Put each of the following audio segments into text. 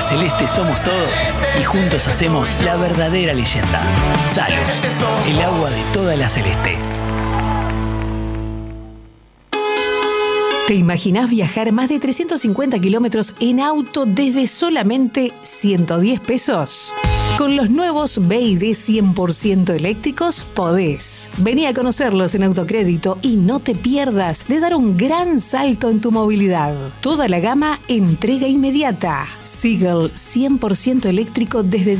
celeste somos todos y juntos hacemos la verdadera leyenda. Salus, el agua de toda la celeste. ¿Te imaginás viajar más de 350 kilómetros en auto desde solamente 110 pesos? Con los nuevos BYD 100% eléctricos podés. Vení a conocerlos en Autocrédito y no te pierdas de dar un gran salto en tu movilidad. Toda la gama entrega inmediata. Seagull 100% eléctrico desde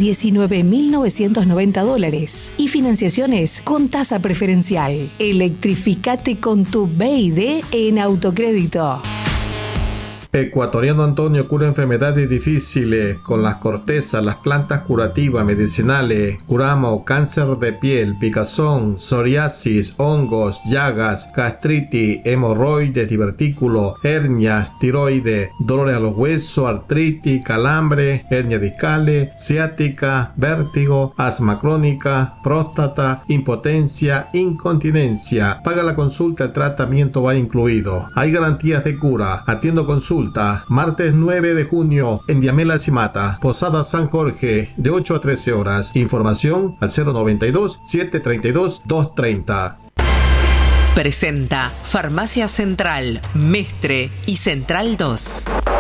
$19.990 y financiaciones con tasa preferencial. Electrificate con tu BYD en Autocrédito. Ecuatoriano Antonio cura enfermedades difíciles con las cortezas, las plantas curativas, medicinales. Curamos cáncer de piel, picazón, psoriasis, hongos, llagas, gastritis, hemorroides, divertículos, hernias, tiroides, dolores a los huesos, artritis, calambre, hernias discales, ciática, vértigo, asma crónica, próstata, impotencia, incontinencia. Paga la consulta, el tratamiento va incluido. Hay garantías de cura. Atiendo consulta. Martes 9 de junio en Diamela Cimata, Posada San Jorge, de 8 a 13 horas. Información al 092-732-230. Presenta Farmacia Central, Mestre y Central 2.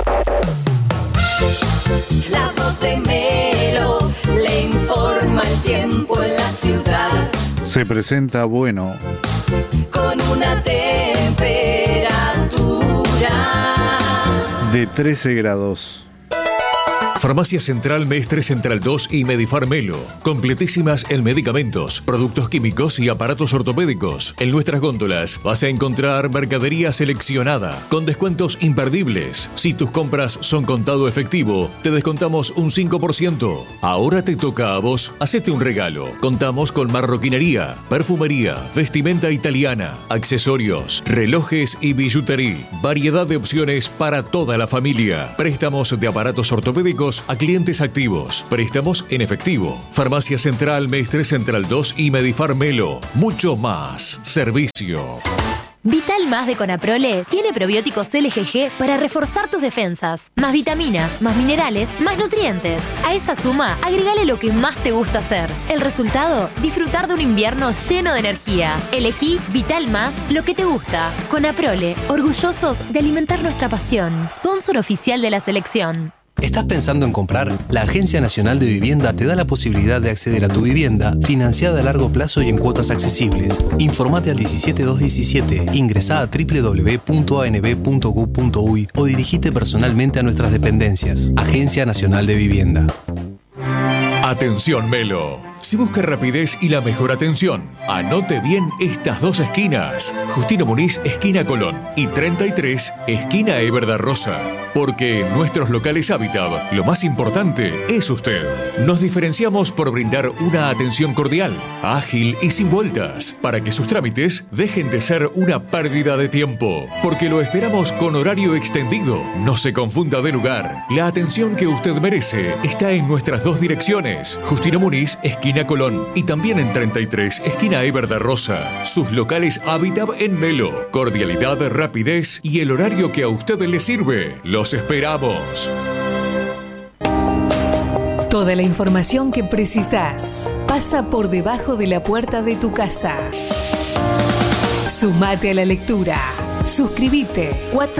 La voz de Melo le informa el tiempo en la ciudad. Se presenta bueno. Con una temperatura de 13 grados. Farmacia Central, Mestre, Central 2 y Medifar Melo. Completísimas en medicamentos, productos químicos y aparatos ortopédicos. En nuestras góndolas vas a encontrar mercadería seleccionada, con descuentos imperdibles. Si tus compras son contado efectivo, te descontamos un 5%. Ahora te toca a vos, hacete un regalo. Contamos con marroquinería, perfumería, vestimenta italiana, accesorios, relojes y billutería. Variedad de opciones para toda la familia. Préstamos de aparatos ortopédicos a clientes activos. Préstamos en efectivo. Farmacia Central, Mestre, Central 2 y Medifar Melo. Mucho más servicio. Vital Más de Conaprole tiene probióticos LGG para reforzar tus defensas. Más vitaminas, más minerales, más nutrientes. A esa suma, agregale lo que más te gusta hacer. El resultado, disfrutar de un invierno lleno de energía. Elegí Vital Más, lo que te gusta. Conaprole, orgullosos de alimentar nuestra pasión. Sponsor oficial de la selección. ¿Estás pensando en comprar? La Agencia Nacional de Vivienda te da la posibilidad de acceder a tu vivienda financiada a largo plazo y en cuotas accesibles. Informate al 17217, ingresá a www.anb.gov.uy o dirigite personalmente a nuestras dependencias. Agencia Nacional de Vivienda. Atención Melo. Si busca rapidez y la mejor atención, anote bien estas dos esquinas. Justino Muniz, esquina Colón, y 33, esquina Eber da Rosa. Porque en nuestros locales Habitat, lo más importante es usted. Nos diferenciamos por brindar una atención cordial, ágil y sin vueltas, para que sus trámites dejen de ser una pérdida de tiempo. Porque lo esperamos con horario extendido. No se confunda de lugar. La atención que usted merece está en nuestras dos direcciones. Justino Muniz, esquina Colón, y también en 33, esquina Eber da Rosa. Sus locales Habitat en Melo. Cordialidad, rapidez y el horario que a usted le sirve. Los esperamos. Toda la información que precisás pasa por debajo de la puerta de tu casa. Sumate a la lectura. Suscríbete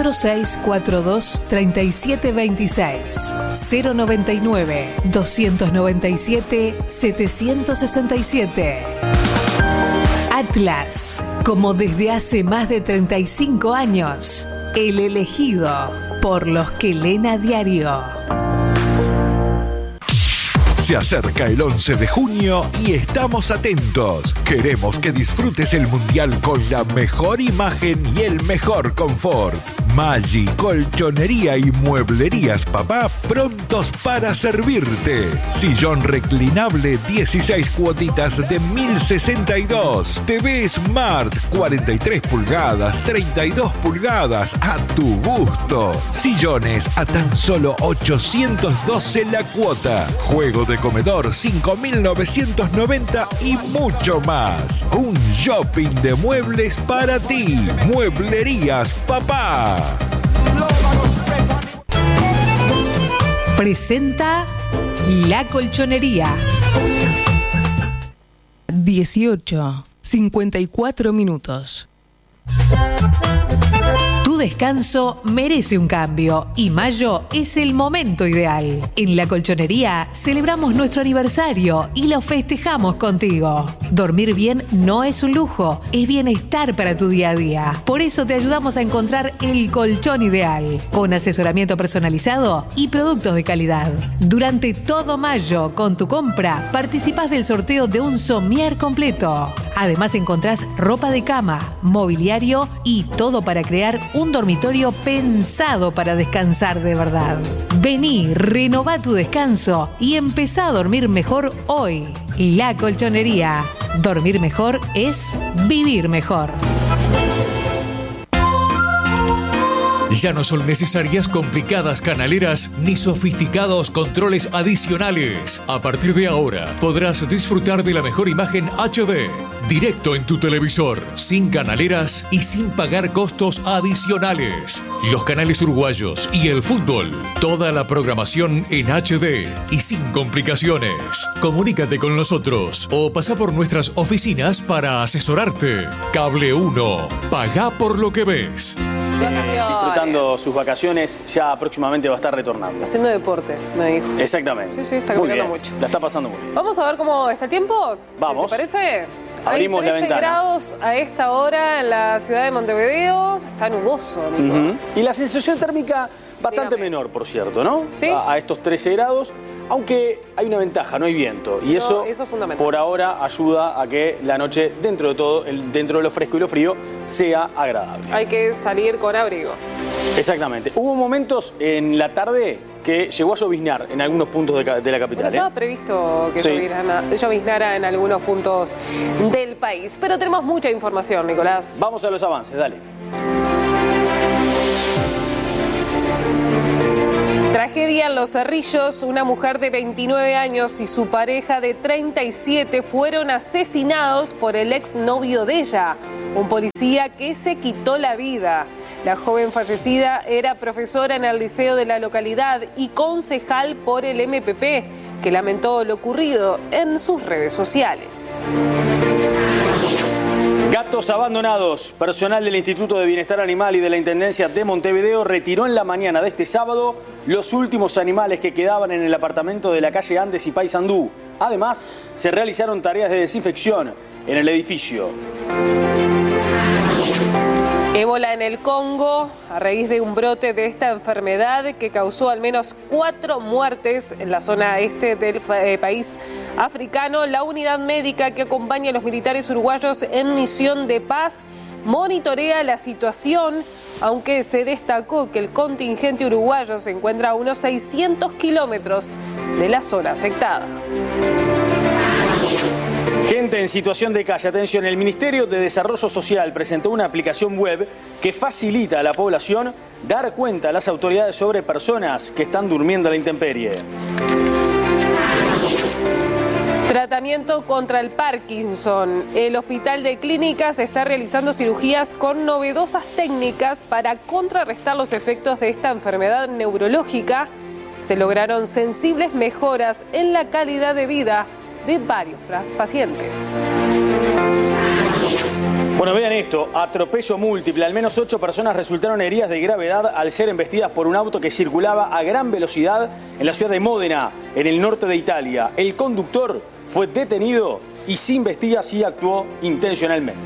4642-3726 099 297 767. Atlas, como desde hace más de 35 años, el elegido por los que leen a diario. Se acerca el 11 de junio y estamos atentos. Queremos que disfrutes el Mundial con la mejor imagen y el mejor confort. Maggi, Colchonería y Mueblerías Papá prontos para servirte. Sillón reclinable 16 cuotitas de 1.062. TV Smart 43 pulgadas, 32 pulgadas a tu gusto. Sillones a tan solo 812 la cuota. Juego de comedor 5.990 y mucho más. Un shopping de muebles para ti. Mueblerías Papá. Presenta La Colchonería. 18:54 minutos. Tu descanso merece un cambio y mayo es el momento ideal. En La Colchonería celebramos nuestro aniversario y lo festejamos contigo. Dormir bien no es un lujo, es bienestar para tu día a día. Por eso te ayudamos a encontrar el colchón ideal, con asesoramiento personalizado y productos de calidad. Durante todo mayo, con tu compra, participás del sorteo de un somier completo. Además encontrás ropa de cama, mobiliario y todo para crear un dormitorio pensado para descansar de verdad. Vení, renová tu descanso y empezá a dormir mejor hoy. La Colchonería. Dormir mejor es vivir mejor. Ya no son necesarias complicadas canaleras ni sofisticados controles adicionales. A partir de ahora podrás disfrutar de la mejor imagen HD, directo en tu televisor, sin canaleras y sin pagar costos adicionales. Los canales uruguayos y el fútbol, toda la programación en HD y sin complicaciones. Comunícate con nosotros o pasá por nuestras oficinas para asesorarte. Cable 1, pagá por lo que ves. Disfrutando sus vacaciones, ya próximamente va a estar retornando. Haciendo deporte, me dijo. Exactamente. Sí, está muy cuidando bien. mucho. La está pasando muy bien. Vamos a ver cómo está el tiempo. Vamos. ¿Te parece? Abrimos Hay la 13 ventana. grados a esta hora en la ciudad de Montevideo. Está nuboso, amigo. Y la sensación térmica bastante menor, por cierto, ¿no? Sí. A estos 13 grados, aunque hay una ventaja, no hay viento. Y eso es fundamental. por ahora ayuda a que la noche, dentro de todo, dentro de lo fresco y lo frío, sea agradable. Hay que salir con abrigo. Exactamente. Hubo momentos en la tarde que llegó a lloviznar en algunos puntos de la capital. Bueno, estaba previsto que Sí. lloviznara en algunos puntos del país. Pero tenemos mucha información, Nicolás. Vamos a los avances, dale. Tragedia en Los Cerrillos. Una mujer de 29 años y su pareja de 37 fueron asesinados por el exnovio de ella, un policía que se quitó la vida. La joven fallecida era profesora en el liceo de la localidad y concejal por el MPP, que lamentó lo ocurrido en sus redes sociales. Gatos abandonados. Personal del Instituto de Bienestar Animal y de la Intendencia de Montevideo retiró en la mañana de este sábado los últimos animales que quedaban en el apartamento de la calle Andes y Paysandú. Además, se realizaron tareas de desinfección en el edificio. Ébola en el Congo, a raíz de un brote de esta enfermedad que causó al menos 4 muertes en la zona este del país africano. La unidad médica que acompaña a los militares uruguayos en misión de paz monitorea la situación, aunque se destacó que el contingente uruguayo se encuentra a unos 600 kilómetros de la zona afectada. Gente en situación de calle. Atención, el Ministerio de Desarrollo Social presentó una aplicación web que facilita a la población dar cuenta a las autoridades sobre personas que están durmiendo a la intemperie. Tratamiento contra el Parkinson. El Hospital de Clínicas está realizando cirugías con novedosas técnicas para contrarrestar los efectos de esta enfermedad neurológica. Se lograron sensibles mejoras en la calidad de vida de varios pacientes. Bueno, vean esto, atropello múltiple. Al menos 8 personas resultaron heridas de gravedad al ser embestidas por un auto que circulaba a gran velocidad en la ciudad de Módena, en el norte de Italia. El conductor fue detenido y se investiga si actuó intencionalmente.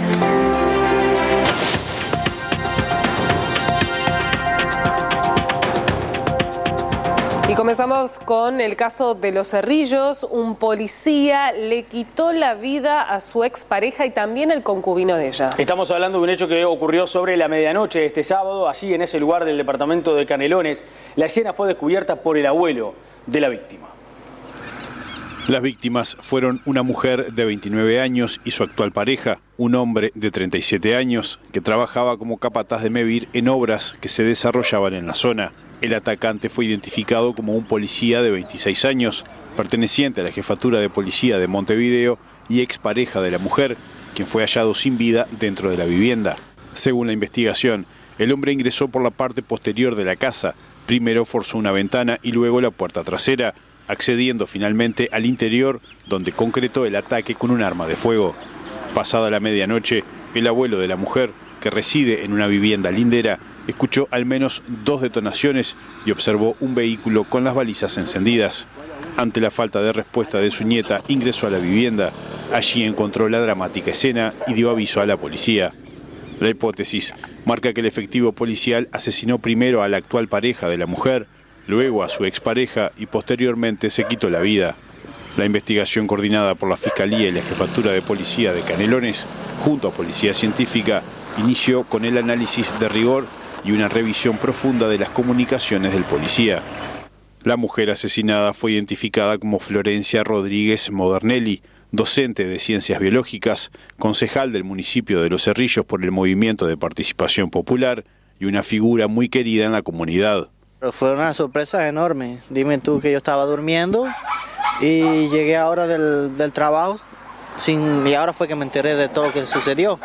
Y comenzamos con el caso de Los Cerrillos. Un policía le quitó la vida a su expareja y también el concubino de ella. Estamos hablando de un hecho que ocurrió sobre la medianoche de este sábado, allí en ese lugar del departamento de Canelones. La escena fue descubierta por el abuelo de la víctima. Las víctimas fueron una mujer de 29 años y su actual pareja, un hombre de 37 años que trabajaba como capataz de Mevir en obras que se desarrollaban en la zona. El atacante fue identificado como un policía de 26 años, perteneciente a la jefatura de policía de Montevideo y expareja de la mujer, quien fue hallado sin vida dentro de la vivienda. Según la investigación, el hombre ingresó por la parte posterior de la casa, Primero forzó una ventana y luego la puerta trasera, accediendo finalmente al interior, donde concretó el ataque con un arma de fuego. Pasada la medianoche, el abuelo de la mujer, que reside en una vivienda lindera, escuchó al menos 2 detonaciones y observó un vehículo con las balizas encendidas. Ante la falta de respuesta de su nieta, ingresó a la vivienda. Allí encontró la dramática escena y dio aviso a la policía. La hipótesis marca que el efectivo policial asesinó primero a la actual pareja de la mujer, luego a su expareja y posteriormente se quitó la vida. La investigación coordinada por la Fiscalía y la Jefatura de Policía de Canelones, junto a Policía Científica, inició con el análisis de rigor y una revisión profunda de las comunicaciones del policía. La mujer asesinada fue identificada como Florencia Rodríguez Modernelli, docente de Ciencias Biológicas, concejal del municipio de Los Cerrillos por el Movimiento de Participación Popular y una figura muy querida en la comunidad. Fue una sorpresa enorme. Dime tú que yo estaba durmiendo y llegué ahora del trabajo y ahora fue que me enteré de todo lo que sucedió.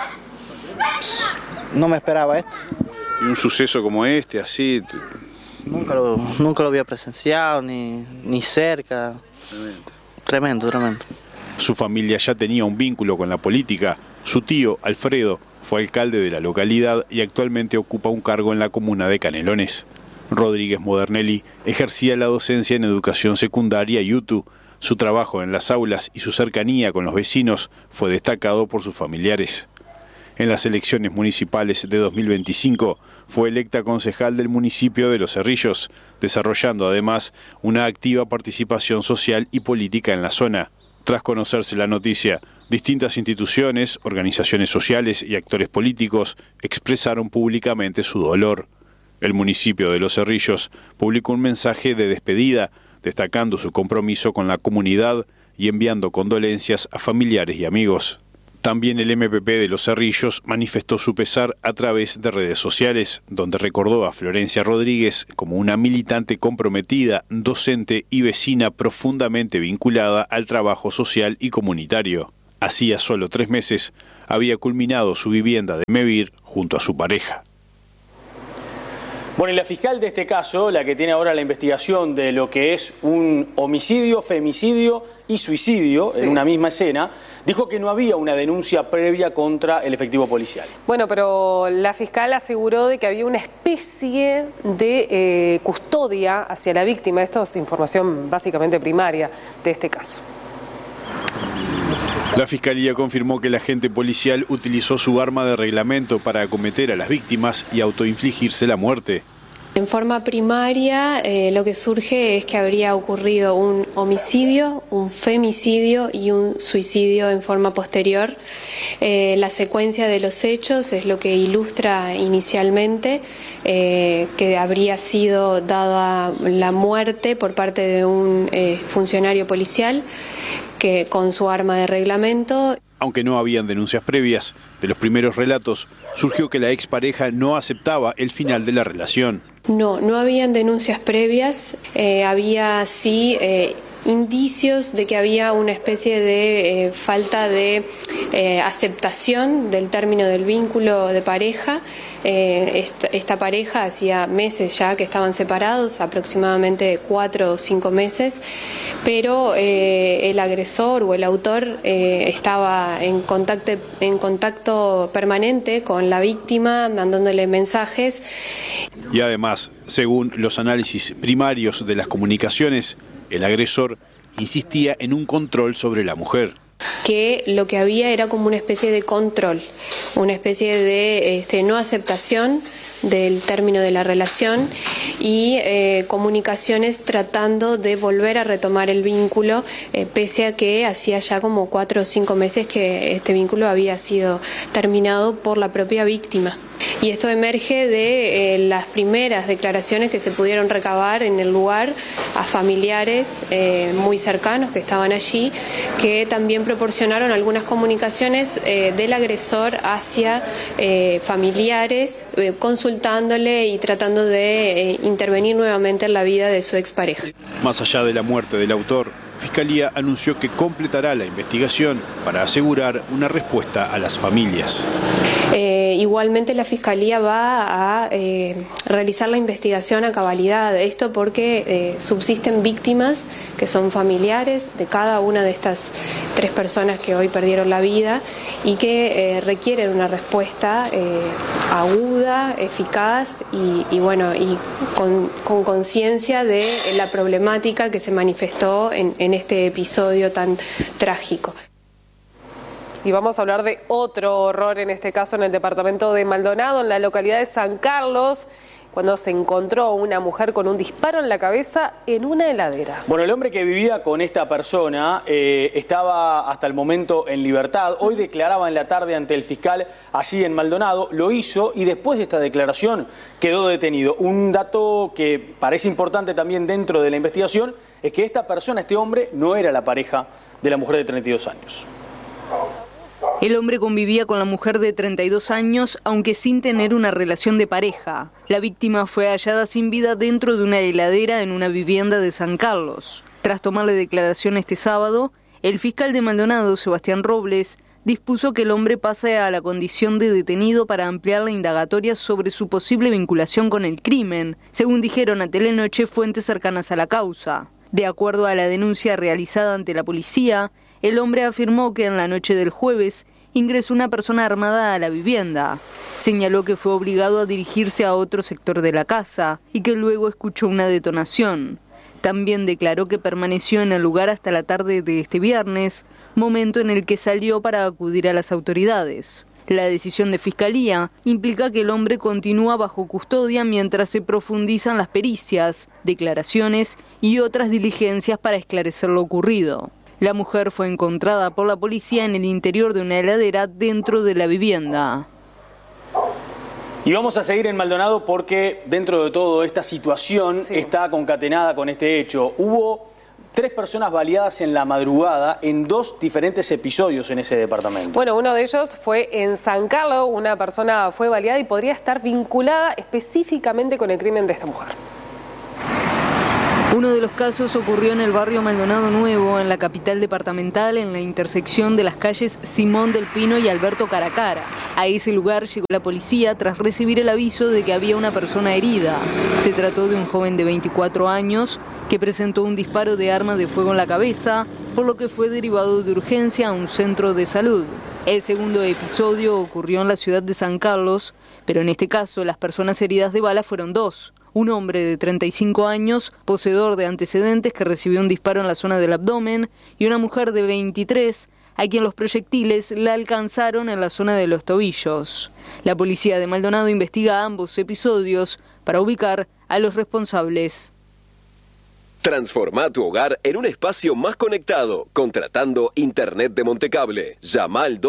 No me esperaba esto. ¿Y un suceso como este, así? Nunca lo había presenciado, ni cerca. Tremendo. Su familia ya tenía un vínculo con la política. Su tío, Alfredo, fue alcalde de la localidad y actualmente ocupa un cargo en la comuna de Canelones. Rodríguez Modernelli ejercía la docencia en educación secundaria y UTU. Su trabajo en las aulas y su cercanía con los vecinos fue destacado por sus familiares. En las elecciones municipales de 2025 fue electa concejal del municipio de Los Cerrillos, desarrollando además una activa participación social y política en la zona. Tras conocerse la noticia, distintas instituciones, organizaciones sociales y actores políticos expresaron públicamente su dolor. El municipio de Los Cerrillos publicó un mensaje de despedida, destacando su compromiso con la comunidad y enviando condolencias a familiares y amigos. También el MPP de Los Cerrillos manifestó su pesar a través de redes sociales, donde recordó a Florencia Rodríguez como una militante comprometida, docente y vecina profundamente vinculada al trabajo social y comunitario. Hacía solo 3 meses había culminado su vivienda de Mevir junto a su pareja. Bueno, y la fiscal de este caso, la que tiene ahora la investigación de lo que es un homicidio, femicidio y suicidio en una misma escena, dijo que no había una denuncia previa contra el efectivo policial. Bueno, pero la fiscal aseguró de que había una especie de custodia hacia la víctima. Esto es información básicamente primaria de este caso. La Fiscalía confirmó que el agente policial utilizó su arma de reglamento para acometer a las víctimas y autoinfligirse la muerte. En forma primaria, lo que surge es que habría ocurrido un homicidio, un femicidio y un suicidio en forma posterior. La secuencia de los hechos es lo que ilustra inicialmente que habría sido dada la muerte por parte de un funcionario policial que con su arma de reglamento. Aunque no habían denuncias previas, de los primeros relatos surgió que la expareja no aceptaba el final de la relación. No habían denuncias previas, había sí indicios de que había una especie de falta de aceptación del término del vínculo de pareja. Esta pareja hacía meses ya que estaban separados, aproximadamente 4 o 5 meses, pero el agresor o el autor estaba en contacto permanente con la víctima, mandándole mensajes. Y además, según los análisis primarios de las comunicaciones, el agresor insistía en un control sobre la mujer. Que lo que había era como una especie de control, una especie de no aceptación del término de la relación y comunicaciones tratando de volver a retomar el vínculo, pese a que hacía ya como 4 o 5 meses que este vínculo había sido terminado por la propia víctima. Y esto emerge de las primeras declaraciones que se pudieron recabar en el lugar a familiares muy cercanos que estaban allí, que también proporcionaron algunas comunicaciones del agresor hacia familiares, consultándole y tratando de intervenir nuevamente en la vida de su expareja. Más allá de la muerte del autor, Fiscalía anunció que completará la investigación para asegurar una respuesta a las familias. igualmente la Fiscalía va a realizar la investigación a cabalidad. Esto porque subsisten víctimas que son familiares de cada una de estas 3 personas que hoy perdieron la vida y que requieren una respuesta aguda, eficaz y con conciencia de la problemática que se manifestó en este episodio tan trágico. Y vamos a hablar de otro horror, en este caso en el departamento de Maldonado, en la localidad de San Carlos, cuando se encontró una mujer con un disparo en la cabeza en una heladera. Bueno, el hombre que vivía con esta persona estaba hasta el momento en libertad. Hoy declaraba en la tarde ante el fiscal allí en Maldonado. Lo hizo y después de esta declaración quedó detenido. Un dato que parece importante también dentro de la investigación es que esta persona, este hombre, no era la pareja de la mujer de 32 años. El hombre convivía con la mujer de 32 años, aunque sin tener una relación de pareja. La víctima fue hallada sin vida dentro de una heladera en una vivienda de San Carlos. Tras tomarle declaración este sábado, el fiscal de Maldonado, Sebastián Robles, dispuso que el hombre pase a la condición de detenido para ampliar la indagatoria sobre su posible vinculación con el crimen, según dijeron a Telenoche fuentes cercanas a la causa. De acuerdo a la denuncia realizada ante la policía, el hombre afirmó que en la noche del jueves ingresó una persona armada a la vivienda. Señaló que fue obligado a dirigirse a otro sector de la casa y que luego escuchó una detonación. También declaró que permaneció en el lugar hasta la tarde de este viernes, momento en el que salió para acudir a las autoridades. La decisión de Fiscalía implica que el hombre continúa bajo custodia mientras se profundizan las pericias, declaraciones y otras diligencias para esclarecer lo ocurrido. La mujer fue encontrada por la policía en el interior de una heladera dentro de la vivienda. Y vamos a seguir en Maldonado porque dentro de todo esta situación está concatenada con este hecho. Hubo 3 personas baleadas en la madrugada en 2 diferentes episodios en ese departamento. Bueno, uno de ellos fue en San Carlos. Una persona fue baleada y podría estar vinculada específicamente con el crimen de esta mujer. Uno de los casos ocurrió en el barrio Maldonado Nuevo, en la capital departamental, en la intersección de las calles Simón del Pino y Alberto Caracara. A ese lugar llegó la policía tras recibir el aviso de que había una persona herida. Se trató de un joven de 24 años que presentó un disparo de arma de fuego en la cabeza, por lo que fue derivado de urgencia a un centro de salud. El segundo episodio ocurrió en la ciudad de San Carlos, pero en este caso las personas heridas de bala fueron 2. Un hombre de 35 años, poseedor de antecedentes, que recibió un disparo en la zona del abdomen, y una mujer de 23, a quien los proyectiles la alcanzaron en la zona de los tobillos. La policía de Maldonado investiga ambos episodios para ubicar a los responsables. Transforma tu hogar en un espacio más conectado, contratando Internet de Montecable. Llama al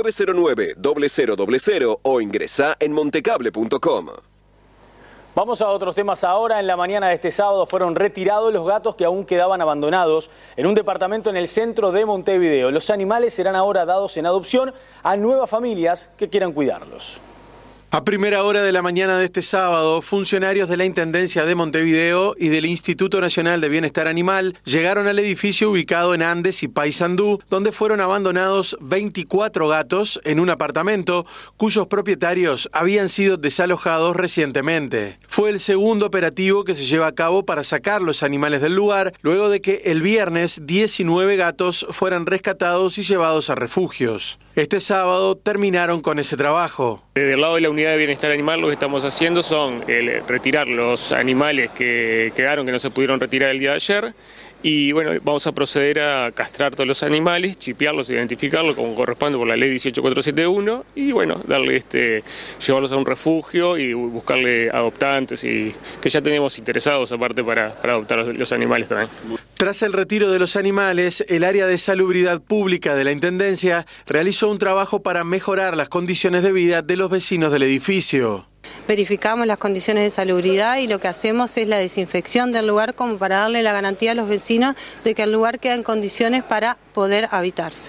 2909-0000 o ingresa en montecable.com. Vamos a otros temas ahora. En la mañana de este sábado fueron retirados los gatos que aún quedaban abandonados en un departamento en el centro de Montevideo. Los animales serán ahora dados en adopción a nuevas familias que quieran cuidarlos. A primera hora de la mañana de este sábado, funcionarios de la Intendencia de Montevideo y del Instituto Nacional de Bienestar Animal llegaron al edificio ubicado en Andes y Paysandú, donde fueron abandonados 24 gatos en un apartamento cuyos propietarios habían sido desalojados recientemente. Fue el segundo operativo que se lleva a cabo para sacar los animales del lugar, luego de que el viernes 19 gatos fueran rescatados y llevados a refugios. Este sábado terminaron con ese trabajo. Desde el lado de la Unidad de Bienestar Animal lo que estamos haciendo son retirar los animales que quedaron, que no se pudieron retirar el día de ayer. Y bueno, vamos a proceder a castrar todos los animales, chipearlos, identificarlos como corresponde por la ley 18471 y bueno, llevarlos a un refugio y buscarle adoptantes y que ya tenemos interesados aparte para adoptar los animales también. Tras el retiro de los animales, el área de salubridad pública de la Intendencia realizó un trabajo para mejorar las condiciones de vida de los vecinos del edificio. Verificamos las condiciones de salubridad y lo que hacemos es la desinfección del lugar como para darle la garantía a los vecinos de que el lugar queda en condiciones para poder habitarse.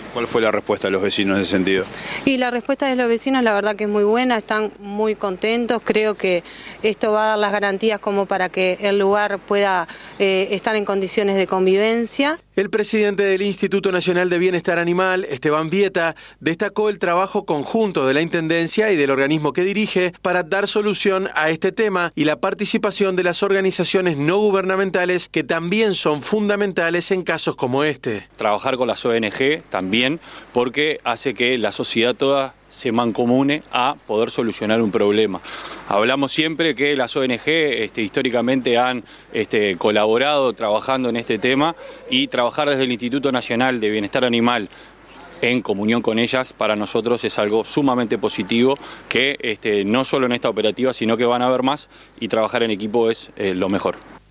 ¿Cuál fue la respuesta de los vecinos en ese sentido? Y la respuesta de los vecinos la verdad que es muy buena, están muy contentos, creo que esto va a dar las garantías como para que el lugar pueda estar en condiciones de convivencia. El presidente del Instituto Nacional de Bienestar Animal, Esteban Vieta, destacó el trabajo conjunto de la Intendencia y del organismo que dirige para dar solución a este tema y la participación de las organizaciones no gubernamentales que también son fundamentales en casos como este. Trabajar con las ONG también porque hace que la sociedad toda se mancomune a poder solucionar un problema. Hablamos siempre que las ONG históricamente han colaborado trabajando en este tema y trabajar desde el Instituto Nacional de Bienestar Animal en comunión con ellas para nosotros es algo sumamente positivo que no solo en esta operativa sino que van a haber más y trabajar en equipo es lo mejor.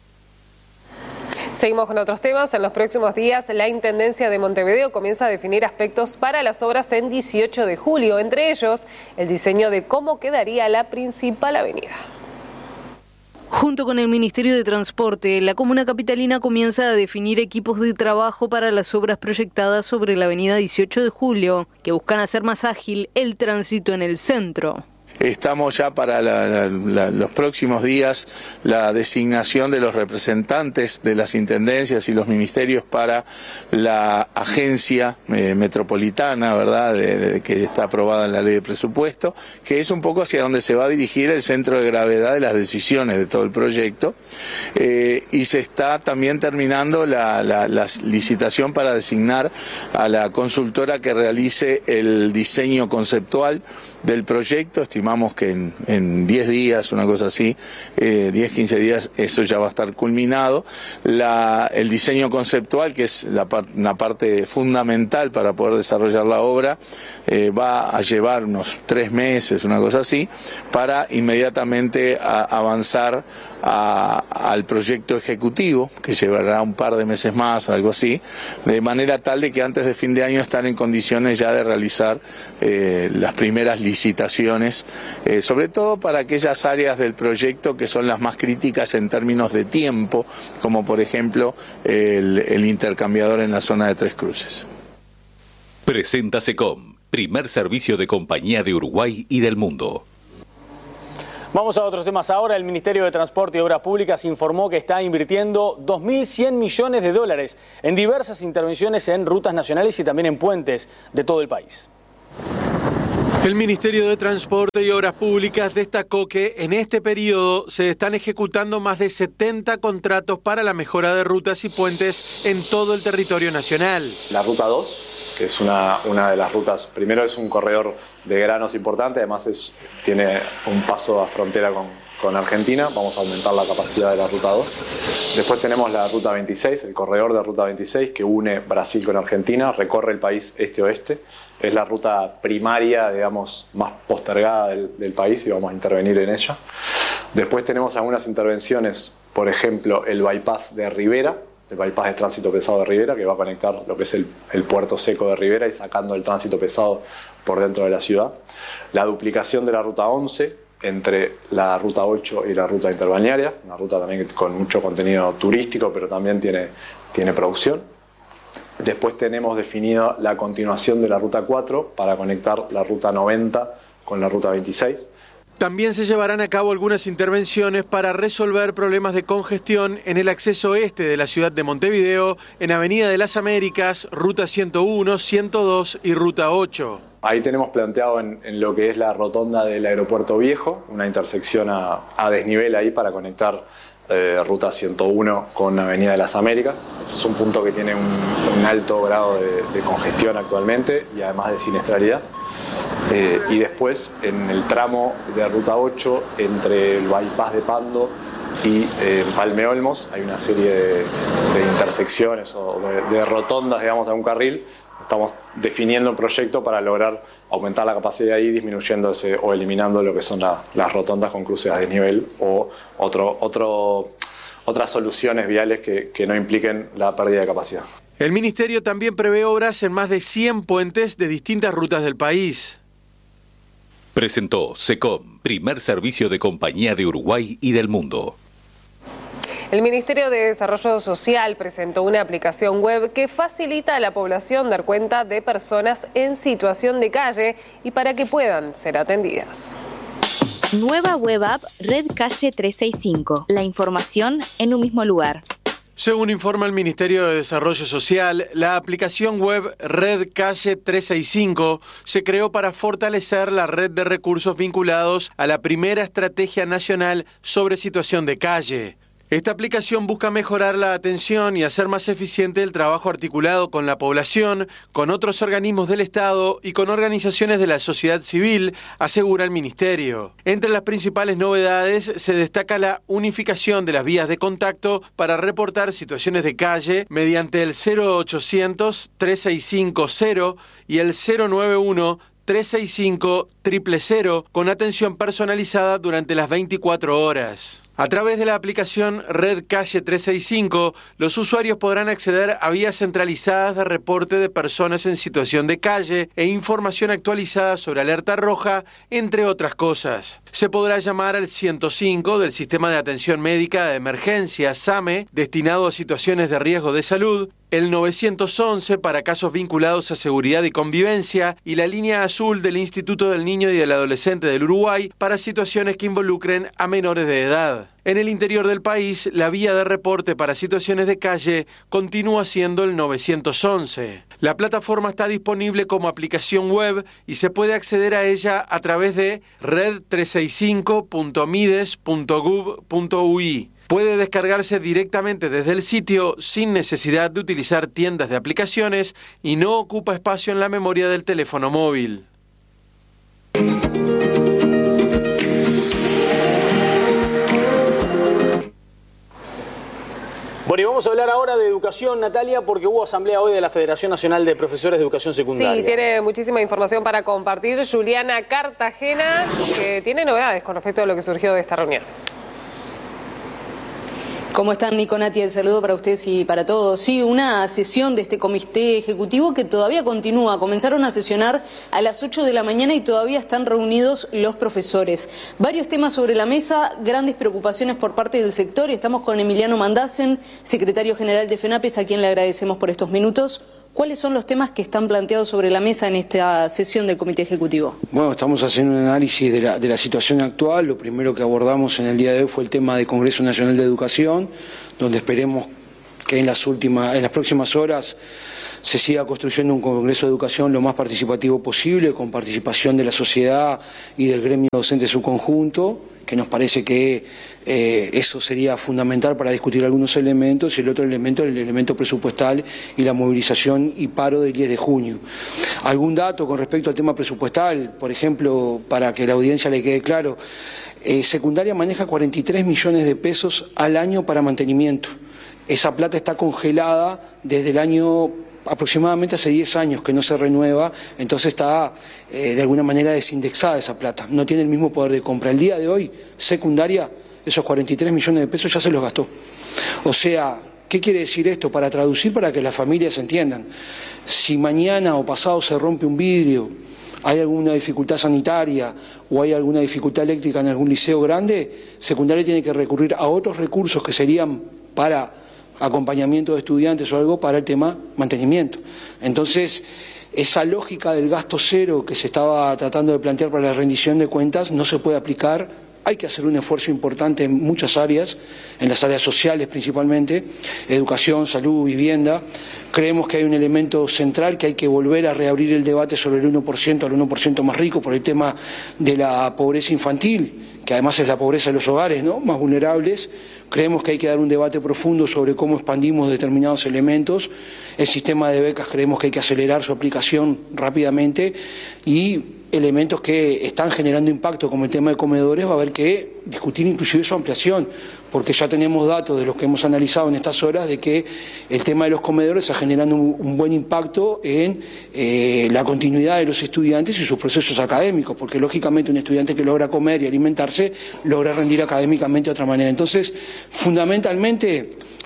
Seguimos con otros temas. En los próximos días, la Intendencia de Montevideo comienza a definir aspectos para las obras en 18 de julio, entre ellos el diseño de cómo quedaría la principal avenida. Junto con el Ministerio de Transporte, la comuna capitalina comienza a definir equipos de trabajo para las obras proyectadas sobre la avenida 18 de julio, que buscan hacer más ágil el tránsito en el centro. Estamos ya para los próximos días la designación de los representantes de las intendencias y los ministerios para la agencia metropolitana, ¿verdad?, que está aprobada en la ley de presupuesto, que es un poco hacia donde se va a dirigir el centro de gravedad de las decisiones de todo el proyecto. Y se está también terminando la licitación para designar a la consultora que realice el diseño conceptual del proyecto. Estimamos que en 10 días, una cosa así, 10, 15 días, eso ya va a estar culminado. El diseño conceptual, que es una parte fundamental para poder desarrollar la obra, va a llevar unos 3 meses, una cosa así, para inmediatamente avanzar al proyecto ejecutivo, que llevará un par de meses más, algo así, de manera tal de que antes de fin de año están en condiciones ya de realizar las primeras licitaciones, sobre todo para aquellas áreas del proyecto que son las más críticas en términos de tiempo, como por ejemplo el intercambiador en la zona de Tres Cruces. Presenta SECOM, primer servicio de compañía de Uruguay y del mundo. Vamos a otros temas ahora. El Ministerio de Transporte y Obras Públicas informó que está invirtiendo 2.100 millones de dólares en diversas intervenciones en rutas nacionales y también en puentes de todo el país. El Ministerio de Transporte y Obras Públicas destacó que en este periodo se están ejecutando más de 70 contratos para la mejora de rutas y puentes en todo el territorio nacional. La Ruta 2, que es una de las rutas, primero es un corredor de granos importante, además tiene un paso a frontera con Argentina, vamos a aumentar la capacidad de la Ruta 2. Después tenemos la Ruta 26, el corredor de Ruta 26, que une Brasil con Argentina, recorre el país este-oeste. Es la ruta primaria, digamos, más postergada del país y vamos a intervenir en ella. Después tenemos algunas intervenciones, por ejemplo, el bypass de Rivera, el bypass de tránsito pesado de Rivera, que va a conectar lo que es el puerto seco de Rivera y sacando el tránsito pesado por dentro de la ciudad. La duplicación de la Ruta 11 entre la Ruta 8 y la Ruta Interbalnearia, una ruta también con mucho contenido turístico, pero también tiene producción. Después tenemos definido la continuación de la Ruta 4 para conectar la Ruta 90 con la Ruta 26. También se llevarán a cabo algunas intervenciones para resolver problemas de congestión en el acceso este de la ciudad de Montevideo, en Avenida de las Américas, Ruta 101, 102 y Ruta 8. Ahí tenemos planteado en lo que es la rotonda del Aeropuerto Viejo, una intersección a desnivel ahí para conectar Ruta 101 con Avenida de las Américas. Ese es un punto que tiene un alto grado de congestión actualmente y además de siniestralidad. Y después en el tramo de Ruta 8 entre el bypass de Pando y Palme Olmos hay una serie de intersecciones o de rotondas, digamos, a un carril. Estamos definiendo un proyecto para lograr aumentar la capacidad ahí, disminuyéndose o eliminando lo que son las rotondas con cruces a desnivel o otras soluciones viales que no impliquen la pérdida de capacidad. El Ministerio también prevé obras en más de 100 puentes de distintas rutas del país. Presentó SECOM, primer servicio de compañía de Uruguay y del mundo. El Ministerio de Desarrollo Social presentó una aplicación web que facilita a la población dar cuenta de personas en situación de calle y para que puedan ser atendidas. Nueva web app Red Calle 365. La información en un mismo lugar. Según informa el Ministerio de Desarrollo Social, la aplicación web Red Calle 365 se creó para fortalecer la red de recursos vinculados a la primera estrategia nacional sobre situación de calle. Esta aplicación busca mejorar la atención y hacer más eficiente el trabajo articulado con la población, con otros organismos del Estado y con organizaciones de la sociedad civil, asegura el Ministerio. Entre las principales novedades se destaca la unificación de las vías de contacto para reportar situaciones de calle mediante el 0800-365-0 y el 091-365-000 con atención personalizada durante las 24 horas. A través de la aplicación Red Calle 365, los usuarios podrán acceder a vías centralizadas de reporte de personas en situación de calle e información actualizada sobre alerta roja, entre otras cosas. Se podrá llamar al 105 del Sistema de Atención Médica de Emergencia, SAME, destinado a situaciones de riesgo de salud, el 911 para casos vinculados a seguridad y convivencia y la línea azul del Instituto del Niño y del Adolescente del Uruguay para situaciones que involucren a menores de edad. En el interior del país, la vía de reporte para situaciones de calle continúa siendo el 911. La plataforma está disponible como aplicación web y se puede acceder a ella a través de red365.mides.gov.ui. Puede descargarse directamente desde el sitio sin necesidad de utilizar tiendas de aplicaciones y no ocupa espacio en la memoria del teléfono móvil. Bueno, y vamos a hablar ahora de educación, Natalia, porque hubo asamblea hoy de la Federación Nacional de Profesores de Educación Secundaria. Sí, tiene muchísima información para compartir Juliana Cartagena, que tiene novedades con respecto a lo que surgió de esta reunión. ¿Cómo están, Nico, Nati? El saludo para ustedes y para todos. Sí, una sesión de este comité ejecutivo que todavía continúa. Comenzaron a sesionar a las 8 de la mañana y todavía están reunidos los profesores. Varios temas sobre la mesa, grandes preocupaciones por parte del sector. Estamos con Emiliano Mandacen, secretario general de FENAPES, a quien le agradecemos por estos minutos. ¿Cuáles son los temas que están planteados sobre la mesa en esta sesión del Comité Ejecutivo? Bueno, estamos haciendo un análisis de la situación actual. Lo primero que abordamos en el día de hoy fue el tema del Congreso Nacional de Educación, donde esperemos que en las próximas horas se siga construyendo un Congreso de Educación lo más participativo posible, con participación de la sociedad y del gremio docente en su conjunto, que nos parece que eso sería fundamental para discutir algunos elementos, y el otro elemento, el elemento presupuestal y la movilización y paro del 10 de junio. ¿Algún dato con respecto al tema presupuestal? Por ejemplo, para que la audiencia le quede claro, secundaria maneja 43 millones de pesos al año para mantenimiento. Esa plata está congelada desde el año aproximadamente hace 10 años que no se renueva, entonces está de alguna manera desindexada esa plata, no tiene el mismo poder de compra. El día de hoy, secundaria, esos 43 millones de pesos ya se los gastó. O sea, ¿qué quiere decir esto? Para traducir, para que las familias entiendan, si mañana o pasado se rompe un vidrio, hay alguna dificultad sanitaria o hay alguna dificultad eléctrica en algún liceo grande, secundaria tiene que recurrir a otros recursos que serían para acompañamiento de estudiantes o algo para el tema mantenimiento. Entonces, esa lógica del gasto cero que se estaba tratando de plantear para la rendición de cuentas no se puede aplicar. Hay que hacer un esfuerzo importante en muchas áreas, en las áreas sociales principalmente, educación, salud, vivienda. Creemos que hay un elemento central que hay que volver a reabrir el debate sobre el 1% al 1% más rico por el tema de la pobreza infantil, que además es la pobreza de los hogares, ¿no?, más vulnerables. Creemos que hay que dar un debate profundo sobre cómo expandimos determinados elementos. El sistema de becas creemos que hay que acelerar su aplicación rápidamente, y elementos que están generando impacto como el tema de comedores va a haber que discutir inclusive su ampliación, porque ya tenemos datos de los que hemos analizado en estas horas de que el tema de los comedores está generando un buen impacto en la continuidad de los estudiantes y sus procesos académicos, porque lógicamente un estudiante que logra comer y alimentarse logra rendir académicamente de otra manera. Entonces, fundamentalmente,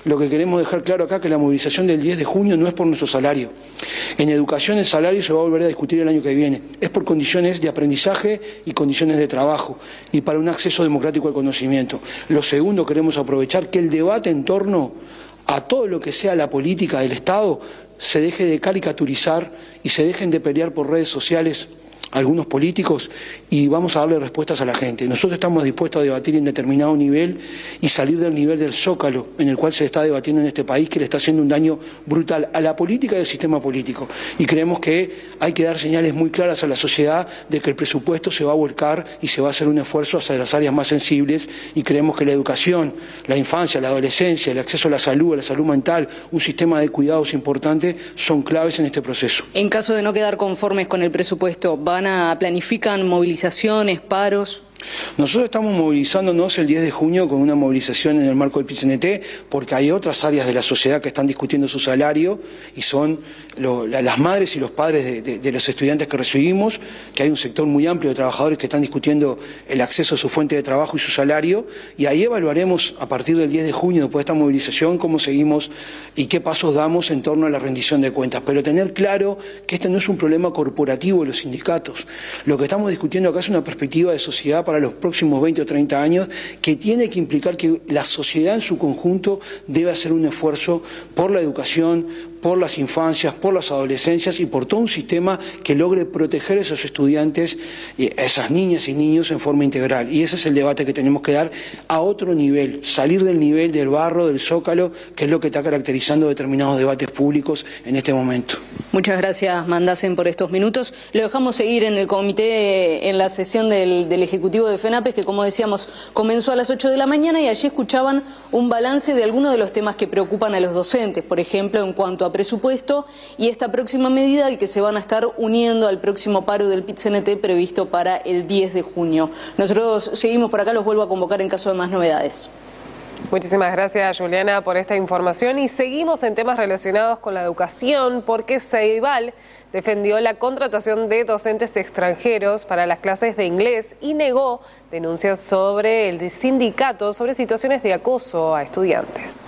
lo que queremos dejar claro acá es que la movilización del 10 de junio no es por nuestro salario. En educación el salario se va a volver a discutir el año que viene. Es por condiciones de aprendizaje y condiciones de trabajo y para un acceso democrático al conocimiento. Lo segundo, queremos aprovechar que el debate en torno a todo lo que sea la política del Estado se deje de caricaturizar y se dejen de pelear por redes sociales algunos políticos y vamos a darle respuestas a la gente. Nosotros estamos dispuestos a debatir en determinado nivel y salir del nivel del zócalo en el cual se está debatiendo en este país, que le está haciendo un daño brutal a la política y al sistema político. Y creemos que hay que dar señales muy claras a la sociedad de que el presupuesto se va a volcar y se va a hacer un esfuerzo hacia las áreas más sensibles y creemos que la educación, la infancia, la adolescencia, el acceso a la salud mental, un sistema de cuidados importante son claves en este proceso. En caso de no quedar conformes con el presupuesto, ¿planifican movilizaciones, paros? Nosotros estamos movilizándonos el 10 de junio con una movilización en el marco del PIT-CNT porque hay otras áreas de la sociedad que están discutiendo su salario y son las madres y los padres de los estudiantes que recibimos, que hay un sector muy amplio de trabajadores que están discutiendo el acceso a su fuente de trabajo y su salario y ahí evaluaremos a partir del 10 de junio, después de esta movilización, cómo seguimos y qué pasos damos en torno a la rendición de cuentas. Pero tener claro que este no es un problema corporativo de los sindicatos. Lo que estamos discutiendo acá es una perspectiva de sociedad para los próximos 20 o 30 años que tiene que implicar que la sociedad en su conjunto debe hacer un esfuerzo por la educación, por las infancias, por las adolescencias y por todo un sistema que logre proteger a esos estudiantes, a esas niñas y niños en forma integral. Y ese es el debate que tenemos que dar a otro nivel, salir del nivel del barro, del zócalo, que es lo que está caracterizando determinados debates públicos en este momento. Muchas gracias, Mandasen, por estos minutos. Lo dejamos seguir en el comité, en la sesión del Ejecutivo de FENAPES, que como decíamos, comenzó a las 8 de la mañana y allí escuchaban un balance de algunos de los temas que preocupan a los docentes, por ejemplo, en cuanto a presupuesto y esta próxima medida y que se van a estar uniendo al próximo paro del PIT-CNT previsto para el 10 de junio. Nosotros seguimos por acá, los vuelvo a convocar en caso de más novedades. Muchísimas gracias, Juliana, por esta información y seguimos en temas relacionados con la educación porque Ceibal defendió la contratación de docentes extranjeros para las clases de inglés y negó denuncias sobre el sindicato sobre situaciones de acoso a estudiantes.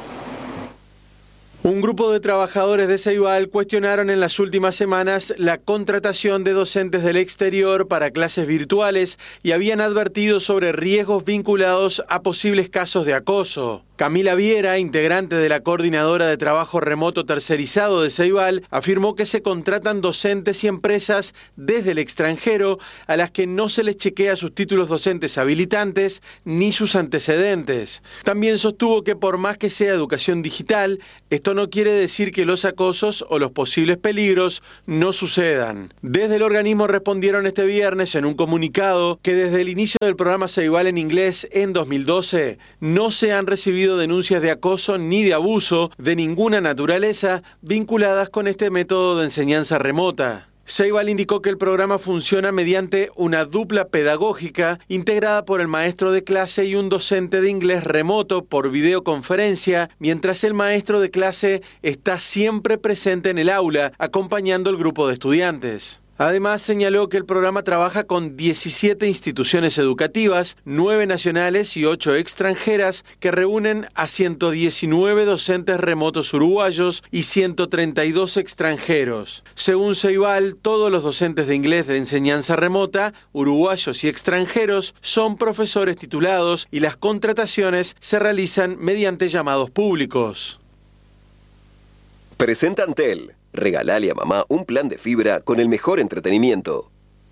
Un grupo de trabajadores de Ceibal cuestionaron en las últimas semanas la contratación de docentes del exterior para clases virtuales y habían advertido sobre riesgos vinculados a posibles casos de acoso. Camila Viera, integrante de la Coordinadora de Trabajo Remoto Tercerizado de Ceibal, afirmó que se contratan docentes y empresas desde el extranjero a las que no se les chequea sus títulos docentes habilitantes ni sus antecedentes. También sostuvo que por más que sea educación digital, esto no quiere decir que los acosos o los posibles peligros no sucedan. Desde el organismo respondieron este viernes en un comunicado que desde el inicio del programa Ceibal en inglés en 2012 no se han recibido denuncias de acoso ni de abuso de ninguna naturaleza vinculadas con este método de enseñanza remota. Ceibal indicó que el programa funciona mediante una dupla pedagógica integrada por el maestro de clase y un docente de inglés remoto por videoconferencia, mientras el maestro de clase está siempre presente en el aula, acompañando al grupo de estudiantes. Además, señaló que el programa trabaja con 17 instituciones educativas, 9 nacionales y 8 extranjeras, que reúnen a 119 docentes remotos uruguayos y 132 extranjeros. Según Ceibal, todos los docentes de inglés de enseñanza remota, uruguayos y extranjeros, son profesores titulados y las contrataciones se realizan mediante llamados públicos. Presenta Antel. Regalale a mamá un plan de fibra con el mejor entretenimiento.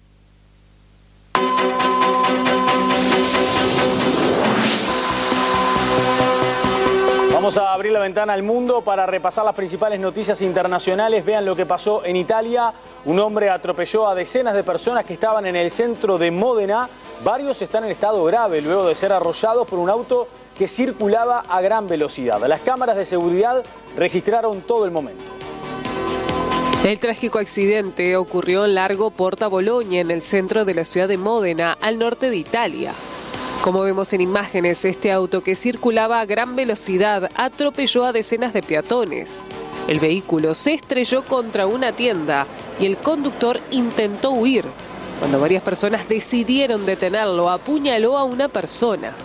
Vamos a abrir la ventana al mundo para repasar las principales noticias internacionales. Vean lo que pasó en Italia. Un hombre atropelló a decenas de personas que estaban en el centro de Módena. Varios están en estado grave luego de ser arrollados por un auto que circulaba a gran velocidad. Las cámaras de seguridad registraron todo el momento. El trágico accidente ocurrió en Largo Porta Bologna, en el centro de la ciudad de Módena, al norte de Italia. Como vemos en imágenes, este auto que circulaba a gran velocidad atropelló a decenas de peatones. El vehículo se estrelló contra una tienda y el conductor intentó huir. Cuando varias personas decidieron detenerlo, apuñaló a una persona.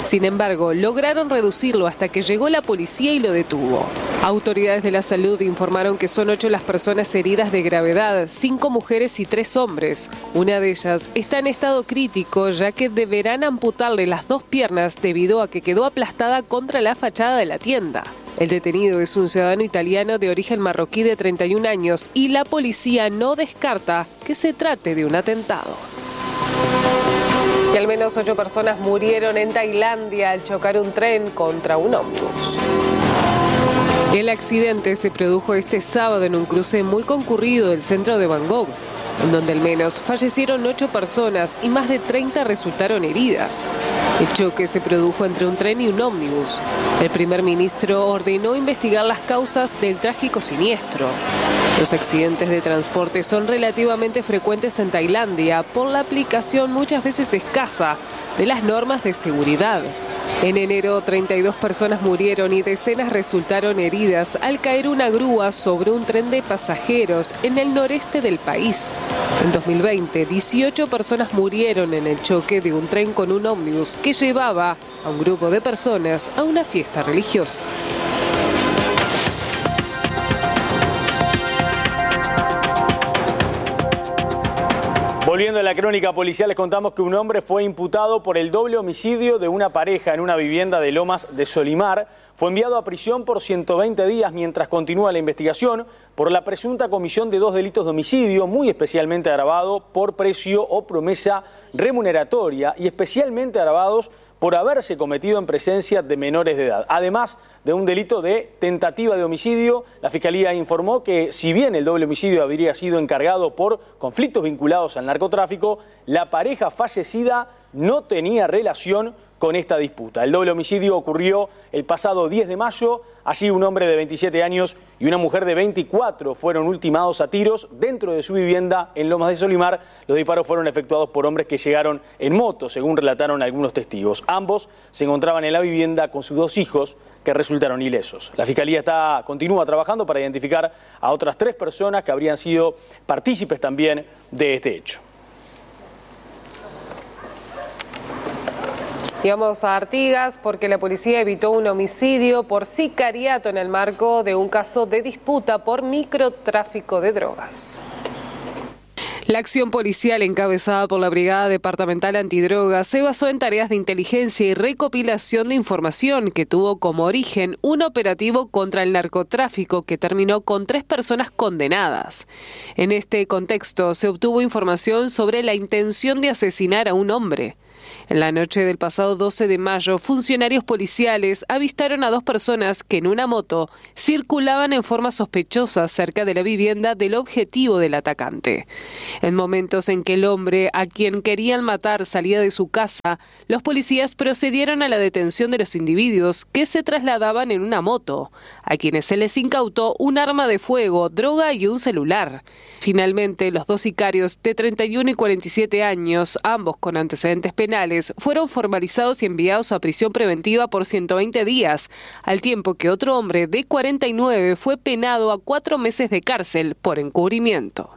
Sin embargo, lograron reducirlo hasta que llegó la policía y lo detuvo. Autoridades de la salud informaron que son 8 las personas heridas de gravedad, 5 mujeres y 3 hombres. Una de ellas está en estado crítico, ya que deberán amputarle las 2 piernas debido a que quedó aplastada contra la fachada de la tienda. El detenido es un ciudadano italiano de origen marroquí de 31 años y la policía no descarta que se trate de un atentado. Y al menos 8 personas murieron en Tailandia al chocar un tren contra un ómnibus. El accidente se produjo este sábado en un cruce muy concurrido del centro de Bangkok, en donde al menos fallecieron 8 personas y más de 30 resultaron heridas. El choque se produjo entre un tren y un ómnibus. El primer ministro ordenó investigar las causas del trágico siniestro. Los accidentes de transporte son relativamente frecuentes en Tailandia por la aplicación muchas veces escasa de las normas de seguridad. En enero, 32 personas murieron y decenas resultaron heridas al caer una grúa sobre un tren de pasajeros en el noreste del país. En 2020, 18 personas murieron en el choque de un tren con un ómnibus que llevaba a un grupo de personas a una fiesta religiosa. Volviendo a la crónica policial, les contamos que un hombre fue imputado por el doble homicidio de una pareja en una vivienda de Lomas de Solimar. Fue enviado a prisión por 120 días mientras continúa la investigación por la presunta comisión de 2 delitos de homicidio, muy especialmente agravado por precio o promesa remuneratoria y especialmente agravados por haberse cometido en presencia de menores de edad. Además de un delito de tentativa de homicidio, la Fiscalía informó que si bien el doble homicidio habría sido encargado por conflictos vinculados al narcotráfico, la pareja fallecida no tenía relación con esta disputa. El doble homicidio ocurrió el pasado 10 de mayo. Allí un hombre de 27 años y una mujer de 24 fueron ultimados a tiros dentro de su vivienda en Lomas de Solimar. Los disparos fueron efectuados por hombres que llegaron en moto, según relataron algunos testigos. Ambos se encontraban en la vivienda con sus 2 hijos que resultaron ilesos. La Fiscalía continúa trabajando para identificar a otras 3 personas que habrían sido partícipes también de este hecho. Y vamos a Artigas porque la policía evitó un homicidio por sicariato en el marco de un caso de disputa por microtráfico de drogas. La acción policial encabezada por la Brigada Departamental Antidrogas se basó en tareas de inteligencia y recopilación de información que tuvo como origen un operativo contra el narcotráfico que terminó con 3 personas condenadas. En este contexto se obtuvo información sobre la intención de asesinar a un hombre. En la noche del pasado 12 de mayo, funcionarios policiales avistaron a 2 personas que en una moto circulaban en forma sospechosa cerca de la vivienda del objetivo del atacante. En momentos en que el hombre a quien querían matar salía de su casa, los policías procedieron a la detención de los individuos que se trasladaban en una moto, a quienes se les incautó un arma de fuego, droga y un celular. Finalmente, los 2 sicarios de 31 y 47 años, ambos con antecedentes penales, fueron formalizados y enviados a prisión preventiva por 120 días, al tiempo que otro hombre de 49 fue penado a 4 meses de cárcel por encubrimiento.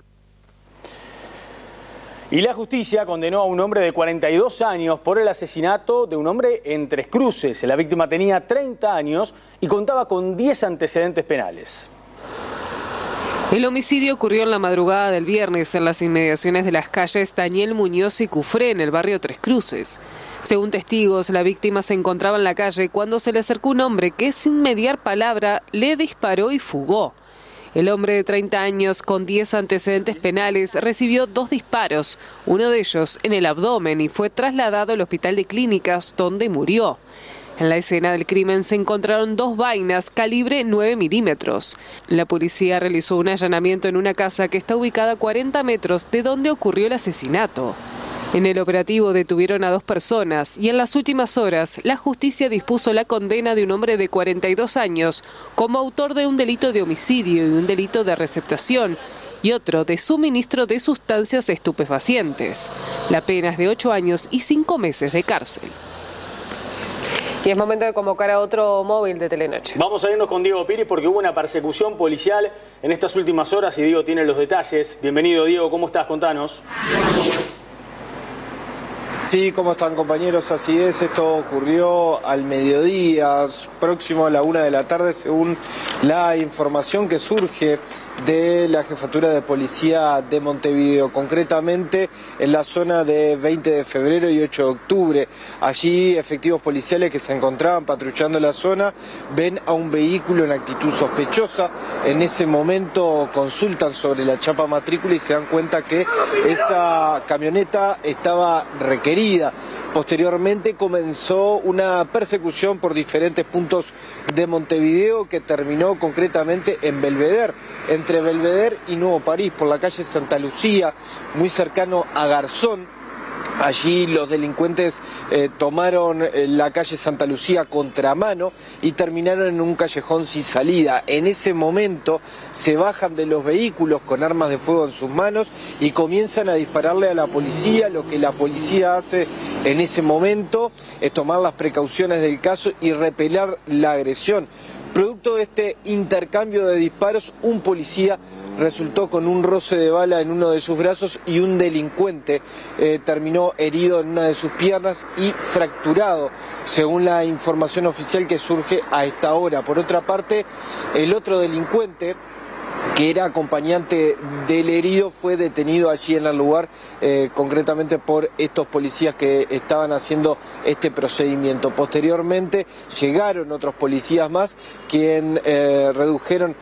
Y la justicia condenó a un hombre de 42 años por el asesinato de un hombre en Tres Cruces. La víctima tenía 30 años y contaba con 10 antecedentes penales. El homicidio ocurrió en la madrugada del viernes en las inmediaciones de las calles Daniel Muñoz y Cufré, en el barrio Tres Cruces. Según testigos, la víctima se encontraba en la calle cuando se le acercó un hombre que, sin mediar palabra, le disparó y fugó. El hombre de 30 años, con 10 antecedentes penales, recibió 2 disparos, uno de ellos en el abdomen, y fue trasladado al hospital de Clínicas, donde murió. En la escena del crimen se encontraron 2 vainas calibre 9 milímetros. La policía realizó un allanamiento en una casa que está ubicada a 40 metros de donde ocurrió el asesinato. En el operativo detuvieron a 2 personas y en las últimas horas la justicia dispuso la condena de un hombre de 42 años como autor de un delito de homicidio y un delito de receptación y otro de suministro de sustancias estupefacientes. La pena es de 8 años y 5 meses de cárcel. Y es momento de convocar a otro móvil de Telenoche. Vamos a irnos con Diego Pires porque hubo una persecución policial en estas últimas horas y Diego tiene los detalles. Bienvenido, Diego, ¿cómo estás? Contanos. Sí, ¿cómo están, compañeros? Así es, esto ocurrió al mediodía, próximo a la 1 de la tarde, según la información que surge de la Jefatura de Policía de Montevideo, concretamente en la zona de 20 de febrero y 8 de octubre. Allí efectivos policiales que se encontraban patrullando la zona ven a un vehículo en actitud sospechosa. En ese momento consultan sobre la chapa matrícula y se dan cuenta que esa camioneta estaba requerida. Posteriormente comenzó una persecución por diferentes puntos de Montevideo que terminó concretamente en Belvedere, entre Belvedere y Nuevo París, por la calle Santa Lucía, muy cercano a Garzón. Allí los delincuentes tomaron la calle Santa Lucía contramano y terminaron en un callejón sin salida. En ese momento se bajan de los vehículos con armas de fuego en sus manos y comienzan a dispararle a la policía. Lo que la policía hace en ese momento es tomar las precauciones del caso y repeler la agresión. Producto de este intercambio de disparos, un policía resultó con un roce de bala en uno de sus brazos y un delincuente terminó herido en una de sus piernas y fracturado, según la información oficial que surge a esta hora. Por otra parte, el otro delincuente, que era acompañante del herido, fue detenido allí en el lugar, concretamente por estos policías que estaban haciendo este procedimiento. Posteriormente llegaron otros policías más, quien redujeron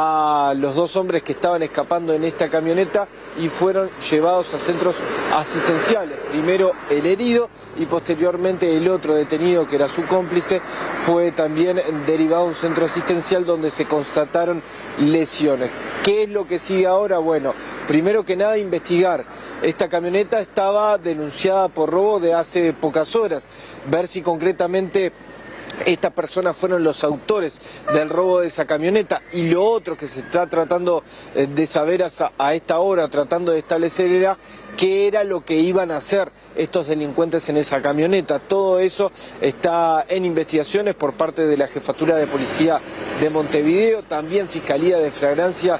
a los dos hombres que estaban escapando en esta camioneta y fueron llevados a centros asistenciales. Primero el herido y posteriormente el otro detenido, que era su cómplice, fue también derivado a un centro asistencial donde se constataron lesiones. ¿Qué es lo que sigue ahora? Bueno, primero que nada investigar. Esta camioneta estaba denunciada por robo de hace pocas horas. Ver si concretamente estas personas fueron los autores del robo de esa camioneta. Y lo otro que se está tratando de saber a esta hora, tratando de establecer, era qué era lo que iban a hacer estos delincuentes en esa camioneta. Todo eso está en investigaciones por parte de la Jefatura de Policía de Montevideo. También Fiscalía de Flagrancia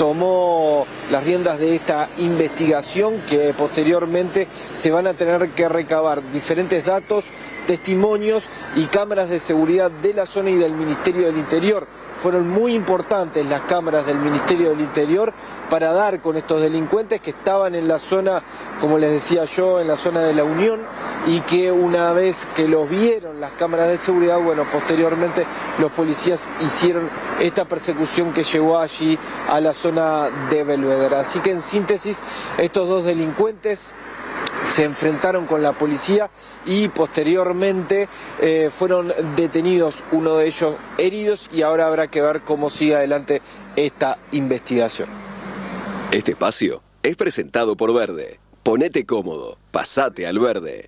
tomó las riendas de esta investigación, que posteriormente se van a tener que recabar diferentes datos, testimonios y cámaras de seguridad de la zona y del Ministerio del Interior. Fueron muy importantes las cámaras del Ministerio del Interior para dar con estos delincuentes que estaban en la zona, como les decía yo, en la zona de la Unión, y que una vez que los vieron las cámaras de seguridad, bueno, posteriormente los policías hicieron esta persecución que llegó allí a la zona de Belvedere. Así que en síntesis, estos dos delincuentes se enfrentaron con la policía y posteriormente fueron detenidos, uno de ellos heridos, y ahora habrá que ver cómo sigue adelante esta investigación. Este espacio es presentado por Verde. Ponete cómodo, pasate al Verde.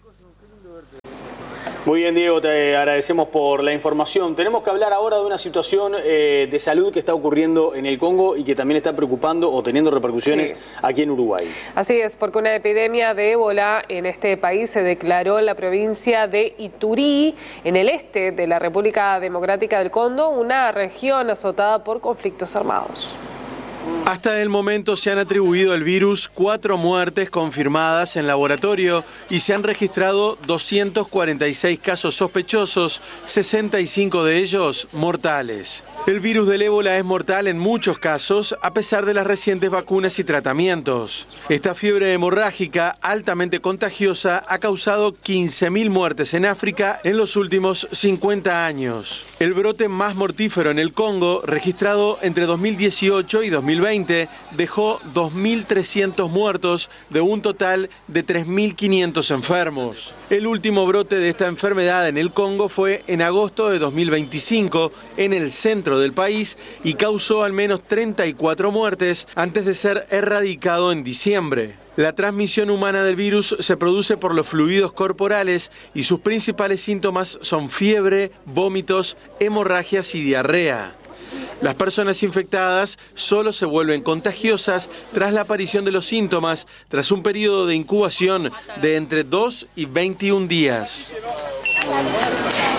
Muy bien, Diego, te agradecemos por la información. Tenemos que hablar ahora de una situación de salud que está ocurriendo en el Congo y que también está preocupando o teniendo repercusiones aquí en Uruguay. Así es, porque una epidemia de ébola en este país se declaró en la provincia de Iturí, en el este de la República Democrática del Congo, una región azotada por conflictos armados. Hasta el momento se han atribuido al virus 4 muertes confirmadas en laboratorio y se han registrado 246 casos sospechosos, 65 de ellos mortales. El virus del ébola es mortal en muchos casos, a pesar de las recientes vacunas y tratamientos. Esta fiebre hemorrágica altamente contagiosa ha causado 15.000 muertes en África en los últimos 50 años. El brote más mortífero en el Congo, registrado entre 2018 y 2020, dejó 2.300 muertos de un total de 3.500 enfermos. El último brote de esta enfermedad en el Congo fue en agosto de 2025 en el centro del país y causó al menos 34 muertes antes de ser erradicado en diciembre. La transmisión humana del virus se produce por los fluidos corporales y sus principales síntomas son fiebre, vómitos, hemorragias y diarrea. Las personas infectadas solo se vuelven contagiosas tras la aparición de los síntomas, tras un periodo de incubación de entre 2 y 21 días.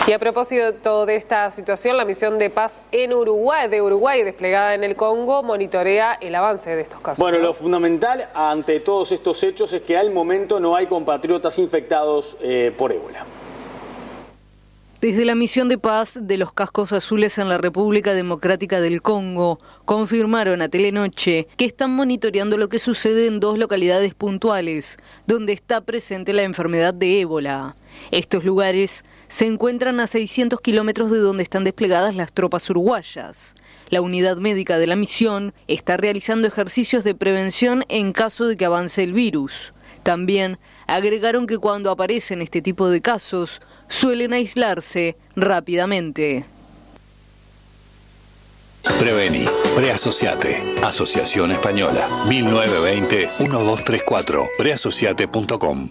Y a propósito de esta situación, la misión de paz de Uruguay, desplegada en el Congo, monitorea el avance de estos casos. Bueno, lo fundamental ante todos estos hechos es que al momento no hay compatriotas infectados por ébola. Desde la misión de paz de los cascos azules en la República Democrática del Congo, confirmaron a Telenoche que están monitoreando lo que sucede en 2 localidades puntuales, donde está presente la enfermedad de ébola. Estos lugares se encuentran a 600 kilómetros de donde están desplegadas las tropas uruguayas. La unidad médica de la misión está realizando ejercicios de prevención en caso de que avance el virus. También agregaron que cuando aparecen este tipo de casos, suelen aislarse rápidamente. Prevení, Preasociate, Asociación Española, 1920-1234, preasociate.com.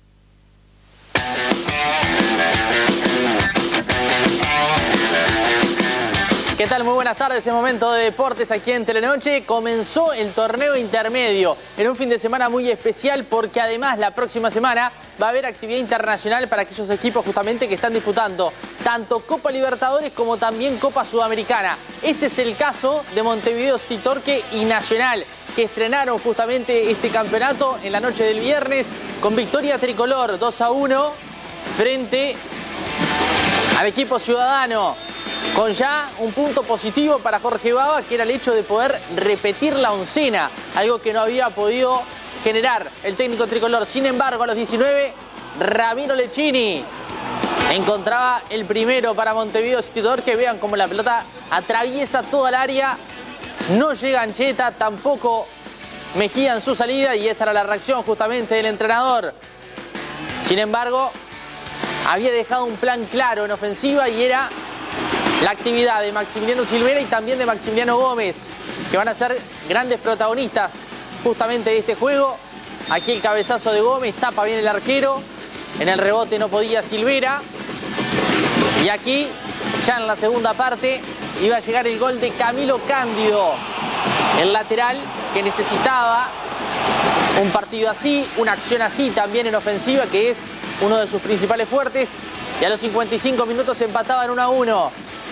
¿Qué tal? Muy buenas tardes, es momento de deportes aquí en Telenoche. Comenzó el torneo intermedio en un fin de semana muy especial porque además la próxima semana va a haber actividad internacional para aquellos equipos justamente que están disputando tanto Copa Libertadores como también Copa Sudamericana. Este es el caso de Montevideo City Torque y Nacional, que estrenaron justamente este campeonato en la noche del viernes con victoria tricolor 2-1 frente al equipo ciudadano, con ya un punto positivo para Jorge Baba, que era el hecho de poder repetir la oncena, algo que no había podido generar el técnico tricolor. Sin embargo, a los 19, Ramiro Lechini encontraba el primero para Montevideo City Torque. Vean cómo la pelota atraviesa toda el área, no llega Ancheta, tampoco Mejía en su salida, y esta era la reacción justamente del entrenador. Sin embargo, había dejado un plan claro en ofensiva y era la actividad de Maximiliano Silvera y también de Maximiliano Gómez, que van a ser grandes protagonistas justamente de este juego. Aquí el cabezazo de Gómez, tapa bien el arquero, en el rebote no podía Silvera, y aquí ya en la segunda parte iba a llegar el gol de Camilo Cándido, el lateral que necesitaba un partido así, una acción así también en ofensiva, que es uno de sus principales fuertes. Y a los 55 minutos se empataban 1-1.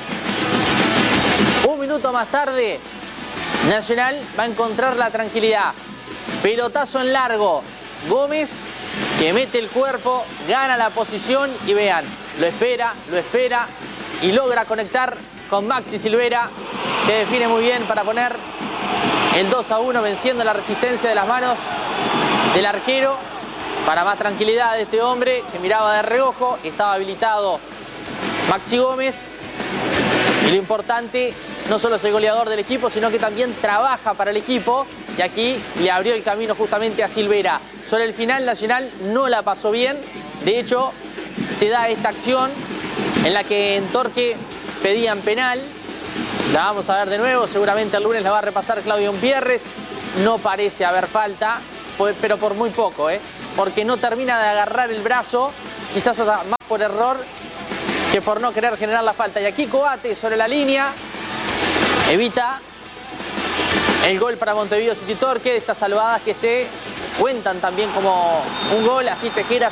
Un minuto más tarde, Nacional va a encontrar la tranquilidad. Pelotazo en largo. Gómez, que mete el cuerpo, gana la posición y vean, lo espera y logra conectar con Maxi Silvera, que define muy bien para poner el 2-1, venciendo la resistencia de las manos del arquero. Para más tranquilidad de este hombre que miraba de reojo, estaba habilitado Maxi Gómez. Y lo importante, no solo es el goleador del equipo, sino que también trabaja para el equipo. Y aquí le abrió el camino justamente a Silvera. Sobre el final, Nacional no la pasó bien. De hecho, se da esta acción en la que en Torque pedían penal. La vamos a ver de nuevo, seguramente el lunes la va a repasar Claudio Pierres. No parece haber falta, pero por muy poco, porque no termina de agarrar el brazo, quizás más por error que por no querer generar la falta. Y aquí Coate sobre la línea evita el gol para Montevideo City Torque. Estas salvadas que se cuentan también como un gol. Así Tejera